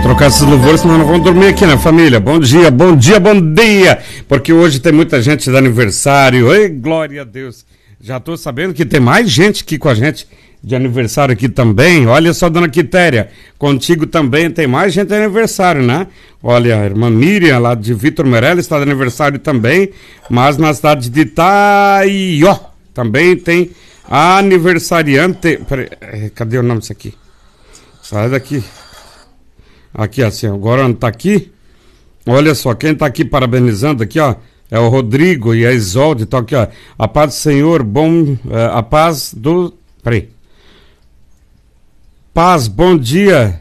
Trocar esses louvores, senão não vão dormir aqui, né, família? Bom dia, bom dia, bom dia! Porque hoje tem muita gente de aniversário. Ei, glória a Deus! Já tô sabendo que tem mais gente aqui com a gente de aniversário aqui também. Olha só, dona Quitéria, contigo também tem mais gente de aniversário, né? Olha, a irmã Miriam, lá de Vitor Meirelles, está de aniversário também. Mas na cidade de Itaió também tem aniversariante. Peraí, cadê o nome disso aqui? Sai daqui. Aqui assim, agora não tá aqui. Olha só, quem tá aqui parabenizando aqui, ó, é o Rodrigo e a Isolde. Então aqui, ó, a paz do Senhor, a paz do... Peraí. Paz, bom dia.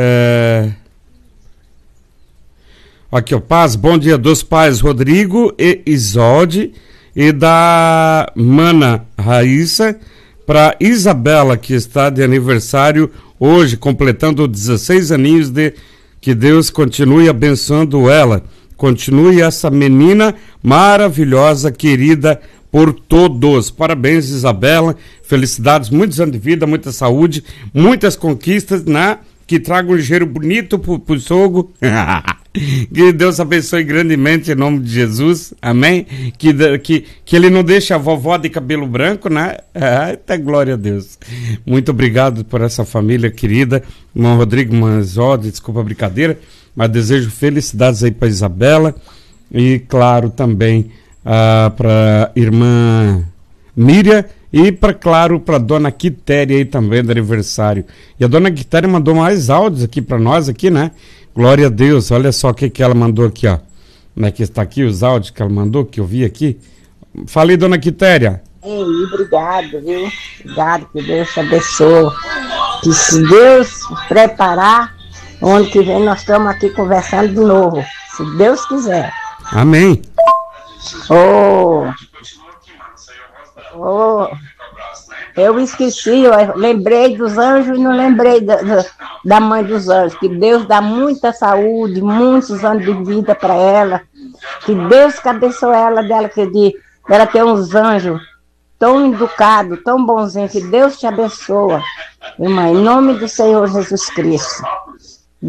Aqui, ó, paz, bom dia dos pais Rodrigo e Isolde e da mana Raíssa para Isabela, que está de aniversário hoje, completando 16 aninhos de... Que Deus continue abençoando ela. Continue essa menina maravilhosa, querida por todos. Parabéns, Isabela. Felicidades, muitos anos de vida, muita saúde, muitas conquistas, né? Que traga um cheiro bonito pro sogro. Que Deus abençoe grandemente em nome de Jesus. Amém? Que ele não deixe a vovó de cabelo branco, né? Até glória a Deus. Muito obrigado por essa família querida. Irmão Rodrigo, desculpa a brincadeira, mas desejo felicidades aí para Isabela e, claro, também para irmã Miriam e, claro, para dona Quitéria aí também do aniversário. E a dona Quitéria mandou mais áudios aqui para nós, aqui, né? Glória a Deus, olha só o que ela mandou aqui, ó. Como é que está aqui os áudios que ela mandou, que eu vi aqui. Falei, dona Quitéria. Ei, obrigado, viu? Obrigado, que Deus te abençoe. Que se Deus preparar, o ano que vem nós estamos aqui conversando de novo. Se Deus quiser. Amém. Eu esqueci, eu lembrei dos anjos e não lembrei da mãe dos anjos. Que Deus dá muita saúde, muitos anos de vida para ela. Que Deus que abençoe ela ter uns anjos tão educados, tão bonzinhos. Que Deus te abençoe, irmã, em nome do Senhor Jesus Cristo.